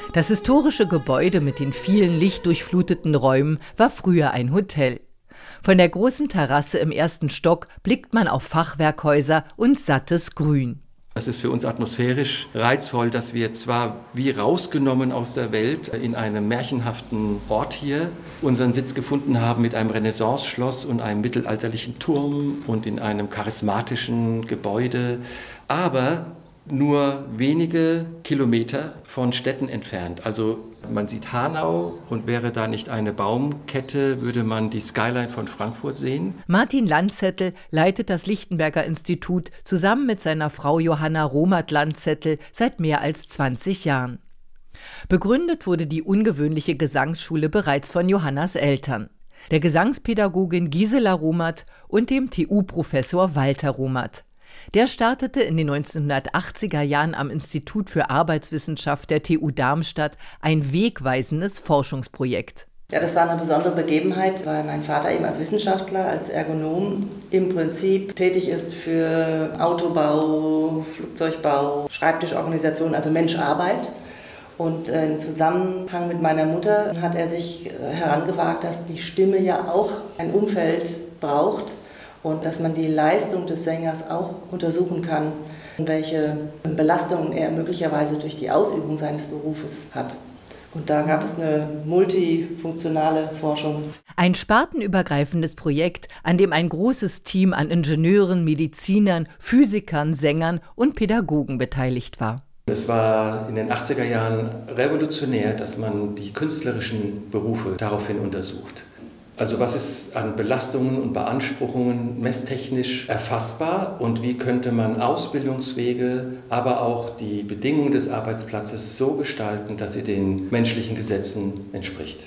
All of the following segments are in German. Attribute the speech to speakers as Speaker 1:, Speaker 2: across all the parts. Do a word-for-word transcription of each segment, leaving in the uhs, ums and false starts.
Speaker 1: Das historische Gebäude mit den vielen lichtdurchfluteten Räumen war früher ein Hotel. Von der großen Terrasse im ersten Stock blickt man auf Fachwerkhäuser und sattes Grün.
Speaker 2: Es ist für uns atmosphärisch reizvoll, dass wir zwar wie rausgenommen aus der Welt in einem märchenhaften Ort hier unseren Sitz gefunden haben mit einem Renaissance-Schloss und einem mittelalterlichen Turm und in einem charismatischen Gebäude, aber nur wenige Kilometer von Städten entfernt. Also man sieht Hanau und wäre da nicht eine Baumkette, würde man die Skyline von Frankfurt sehen.
Speaker 1: Martin Landzettel leitet das Lichtenberger Institut zusammen mit seiner Frau Johanna Rohmert-Landzettel seit mehr als zwanzig Jahren. Begründet wurde die ungewöhnliche Gesangsschule bereits von Johannas Eltern, der Gesangspädagogin Gisela Rohmert und dem T U-Professor Walter Rohmert. Der startete in den neunzehnhundertachtziger Jahren am Institut für Arbeitswissenschaft der T U Darmstadt ein wegweisendes Forschungsprojekt.
Speaker 3: Ja, das war eine besondere Begebenheit, weil mein Vater eben als Wissenschaftler, als Ergonom im Prinzip tätig ist für Autobau, Flugzeugbau, Schreibtischorganisation, also Mensch-Arbeit. Und im Zusammenhang mit meiner Mutter hat er sich herangewagt, dass die Stimme ja auch ein Umfeld braucht. Und dass man die Leistung des Sängers auch untersuchen kann, welche Belastungen er möglicherweise durch die Ausübung seines Berufes hat. Und da gab es eine multifunktionale Forschung.
Speaker 1: Ein spartenübergreifendes Projekt, an dem ein großes Team an Ingenieuren, Medizinern, Physikern, Sängern und Pädagogen beteiligt war.
Speaker 2: Es war in den achtziger Jahren revolutionär, dass man die künstlerischen Berufe daraufhin untersucht. Also was ist an Belastungen und Beanspruchungen messtechnisch erfassbar und wie könnte man Ausbildungswege, aber auch die Bedingungen des Arbeitsplatzes so gestalten, dass sie den menschlichen Gesetzen entspricht.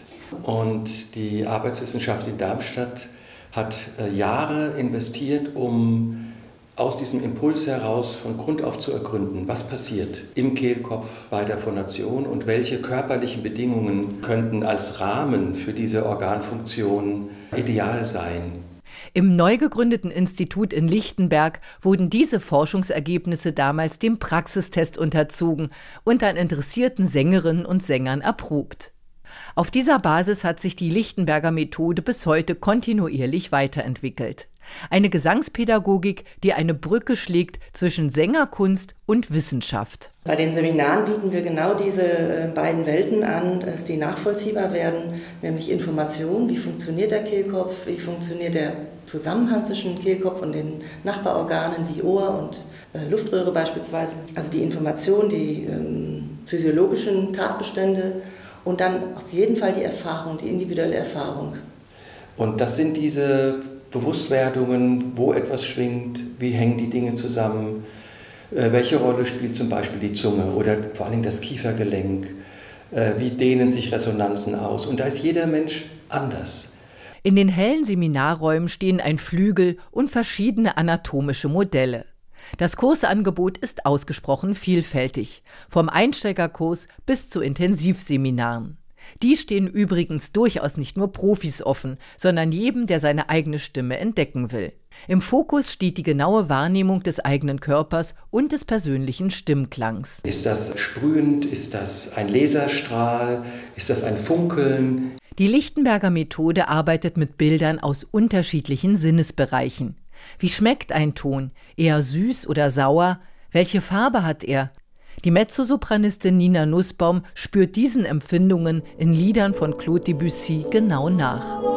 Speaker 2: Und die Arbeitswissenschaft in Darmstadt hat Jahre investiert, um aus diesem Impuls heraus von Grund auf zu ergründen, was passiert im Kehlkopf bei der Phonation und welche körperlichen Bedingungen könnten als Rahmen für diese Organfunktion ideal sein.
Speaker 1: Im neu gegründeten Institut in Lichtenberg wurden diese Forschungsergebnisse damals dem Praxistest unterzogen und an interessierten Sängerinnen und Sängern erprobt. Auf dieser Basis hat sich die Lichtenberger Methode bis heute kontinuierlich weiterentwickelt. Eine Gesangspädagogik, die eine Brücke schlägt zwischen Sängerkunst und Wissenschaft.
Speaker 3: Bei den Seminaren bieten wir genau diese beiden Welten an, dass die nachvollziehbar werden, nämlich Information, wie funktioniert der Kehlkopf, wie funktioniert der Zusammenhang zwischen Kehlkopf und den Nachbarorganen wie Ohr und äh, Luftröhre beispielsweise. Also die Information, die ähm, physiologischen Tatbestände und dann auf jeden Fall die Erfahrung, die individuelle Erfahrung.
Speaker 2: Und das sind diese Bewusstwerdungen, wo etwas schwingt, wie hängen die Dinge zusammen, äh, welche Rolle spielt zum Beispiel die Zunge oder vor allem das Kiefergelenk, äh, wie dehnen sich Resonanzen aus. Und da ist jeder Mensch anders.
Speaker 1: In den hellen Seminarräumen stehen ein Flügel und verschiedene anatomische Modelle. Das Kursangebot ist ausgesprochen vielfältig, vom Einsteigerkurs bis zu Intensivseminaren. Die stehen übrigens durchaus nicht nur Profis offen, sondern jedem, der seine eigene Stimme entdecken will. Im Fokus steht die genaue Wahrnehmung des eigenen Körpers und des persönlichen Stimmklangs.
Speaker 2: Ist das sprühend? Ist das ein Laserstrahl? Ist das ein Funkeln?
Speaker 1: Die Lichtenberger Methode arbeitet mit Bildern aus unterschiedlichen Sinnesbereichen. Wie schmeckt ein Ton? Eher süß oder sauer? Welche Farbe hat er? Die Mezzosopranistin Nina Nussbaum spürt diesen Empfindungen in Liedern von Claude Debussy genau nach.